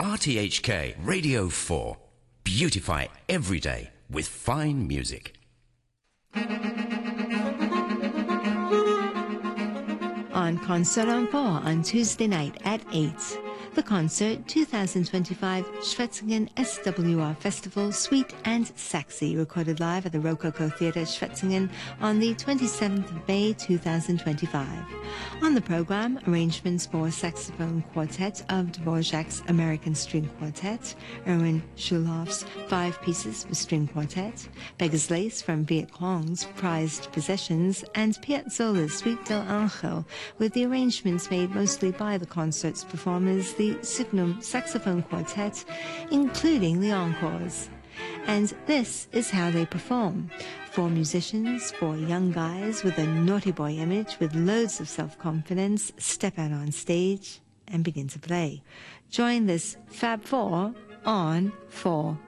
RTHK Radio 4. Beautify every day with fine music. On Concert on 4 on Tuesday night at 8. The concert, 2025 Schwetzingen SWR Festival, Sweet and Sexy, recorded live at the Rococo Theatre, Schwetzingen on the 27th of May, 2025. On the program, arrangements for saxophone quartet of Dvorak's American String Quartet, Erwin Schulhoff's 5 Pieces for String Quartet, Beggars Lace from Viet Cong's Prized Possessions, and Piazzolla's Suite del Angel, with the arrangements made mostly by the concert's performers, the Signum Saxophone Quartet, including the encores. And this is how they perform. 4 musicians, 4 young guys with a naughty boy image with loads of self-confidence step out on stage and begin to play. Join this Fab 4 on 4.